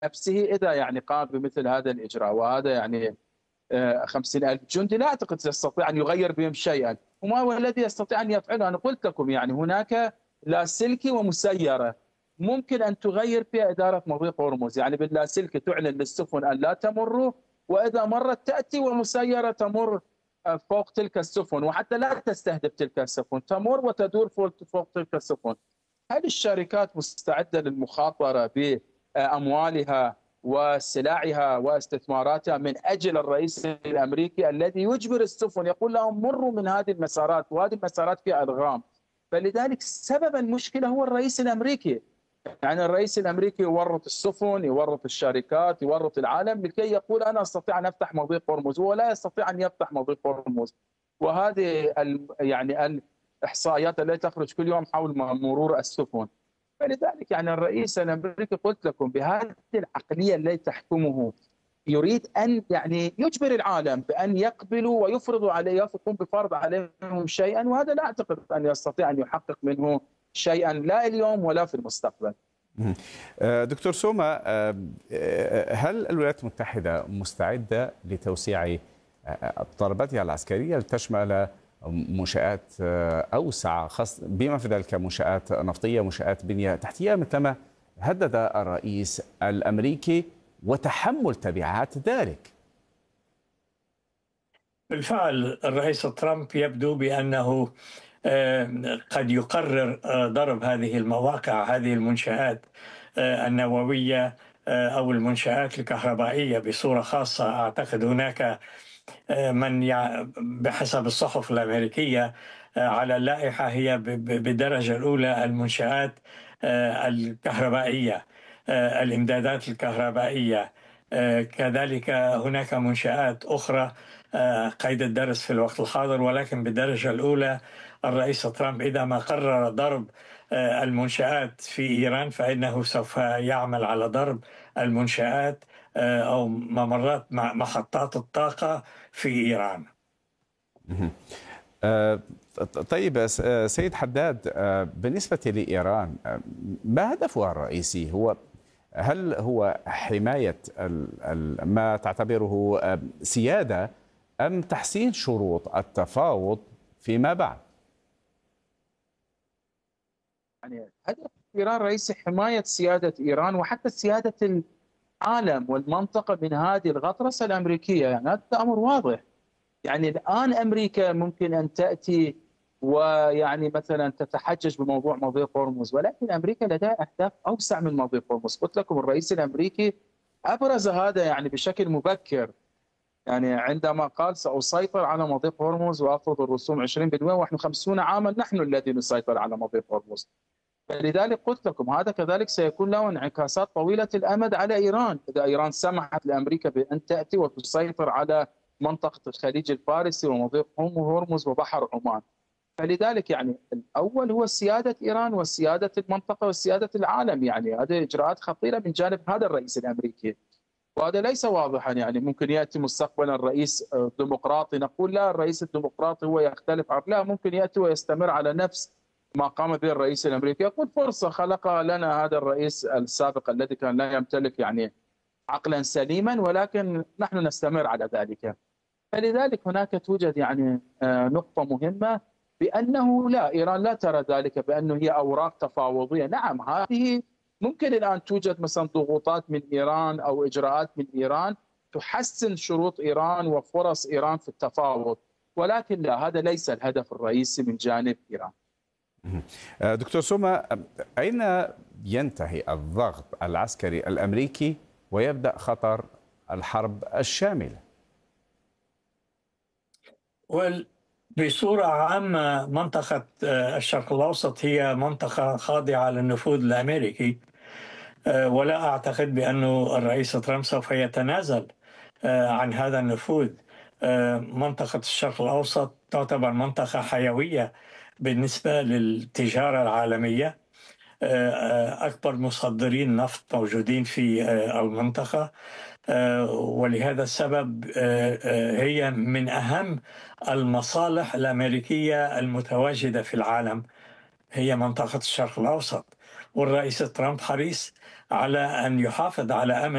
نفسه إذا يعني قام بمثل هذا الإجراء، وهذا يعني 50,000 جندي، لا أعتقد يستطيع أن يغير بهم شيئا. وما هو الذي يستطيع أن يفعله؟ أنا قلت لكم يعني هناك لاسلكي ومسيرة ممكن أن تغير فيها إدارة مضيق هرمز. يعني باللاسلكي تعلن للسفن أن لا تمر، وإذا مرت تأتي، ومسيرة تمر فوق تلك السفن، وحتى لا تستهدف تلك السفن، تمر وتدور فوق تلك السفن. هل الشركات مستعدة للمخاطرة بأموالها وسلاحها واستثماراتها من أجل الرئيس الأمريكي الذي يجبر السفن، يقول لهم مروا من هذه المسارات، وهذه المسارات فيها ألغام؟ فلذلك سبب المشكلة هو الرئيس الأمريكي. يعني الرئيس الأمريكي يورط السفن، يورط الشركات، يورط العالم لكي يقول أنا أستطيع أن أفتح مضيق هرمز، وهو لا يستطيع أن يفتح مضيق هرمز. وهذه يعني الإحصائيات التي تخرج كل يوم حول مرور السفن. فلذلك يعني الرئيس الأمريكي قلت لكم بهذه العقلية التي تحكمه يريد أن يعني يجبر العالم بأن يقبلوا ويفرضوا عليه، يقوم بفرض عليهم شيئا، وهذا لا أعتقد أن يستطيع أن يحقق منه شيئا لا اليوم ولا في المستقبل. دكتور سوما، هل الولايات المتحدة مستعدة لتوسيع ضرباتها العسكرية لتشمل منشآت أوسع، بما في ذلك منشآت نفطية، منشآت بنية تحتية، مثلما هدد الرئيس الأمريكي، وتحمل تبعات ذلك؟ بالفعل الرئيس ترامب يبدو بأنه قد يقرر ضرب هذه المواقع، هذه المنشآت النووية أو المنشآت الكهربائية بصورة خاصة. أعتقد هناك من بحسب الصحف الأمريكية على اللائحة هي بالدرجة الأولى المنشآت الكهربائية، الإمدادات الكهربائية. كذلك هناك منشآت أخرى قيد الدرس في الوقت الحاضر، ولكن بالدرجة الأولى الرئيس ترامب إذا ما قرر ضرب المنشآت في إيران فإنه سوف يعمل على ضرب المنشآت أو ممرات محطات الطاقة في إيران. طيب سيد حداد، بالنسبة لإيران ما هدفها الرئيسي؟ هل هو حماية ما تعتبره سيادة، أم تحسين شروط التفاوض فيما بعد؟ يعني هدف إيران الرئيسي حماية سيادة إيران وحتى سيادة العالم والمنطقة من هذه الغطرسة الأمريكية. يعني هذا أمر واضح. يعني الآن أمريكا ممكن أن تأتي ويعني مثلا تتحجج بموضوع مضيق هرمز، ولكن أمريكا لديها أهداف أوسع من مضيق هرمز. قلت لكم الرئيس الأمريكي أبرز هذا يعني بشكل مبكر، يعني عندما قال سأسيطر على مضيق هرمز وأفرض الرسوم 20%، ونحن 50 عاما نحن الذين نسيطر على مضيق هرمز. فلذلك قلت لكم هذا كذلك سيكون له انعكاسات طويلة الأمد على إيران. إذا إيران سمحت لأمريكا بأن تأتي وتسيطر على منطقة الخليج الفارسي ومضيق هرمز وبحر عمان. فلذلك يعني الأول هو سيادة إيران وسيادة المنطقة وسيادة العالم. يعني هذه إجراءات خطيرة من جانب هذا الرئيس الأمريكي، وهذا ليس واضحا. يعني ممكن يأتي مستقبلا الرئيس ديمقراطي، نقول لا الرئيس الديمقراطي هو يختلف لا، ممكن يأتي ويستمر على نفس ما قام به الرئيس الأمريكي. يقول فرصة خلقها لنا هذا الرئيس السابق الذي كان لا يمتلك يعني عقلا سليما، ولكن نحن نستمر على ذلك. فلذلك هناك توجد يعني نقطة مهمة بأنه لا، إيران لا ترى ذلك بأنه هي أوراق تفاوضية. نعم هذه ممكن الآن توجد مثلا ضغوطات من إيران أو إجراءات من إيران تحسن شروط إيران وفرص إيران في التفاوض، ولكن لا، هذا ليس الهدف الرئيسي من جانب إيران. دكتور سوما، أين ينتهي الضغط العسكري الأمريكي ويبدأ خطر الحرب الشاملة؟ بصورة عامة منطقة الشرق الأوسط هي منطقة خاضعة للنفوذ الأمريكي، ولا أعتقد بأن الرئيس ترامب سوف يتنازل عن هذا النفوذ. منطقة الشرق الأوسط تعتبر منطقة حيوية بالنسبة للتجارة العالمية. أكبر مصدرين نفط موجودين في المنطقة، ولهذا السبب هي من أهم المصالح الأمريكية المتواجدة في العالم، هي منطقة الشرق الأوسط. والرئيس ترامب حريص على أن يحافظ على أمن